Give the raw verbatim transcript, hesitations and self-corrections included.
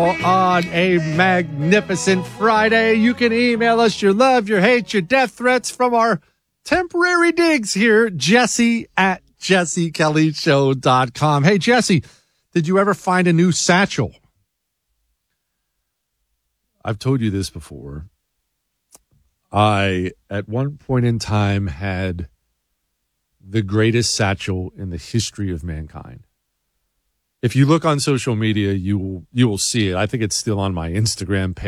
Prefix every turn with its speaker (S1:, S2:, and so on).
S1: on a magnificent Friday. You can email us your love, your hate, your death threats from our temporary digs here, Jesse at jesse kelly show dot com. Hey, Jesse, did you ever find a new satchel? I've told you this before. I, at one point in time, had the greatest satchel in the history of mankind. If you look on social media, you will, you will see it. I think it's still on my Instagram page.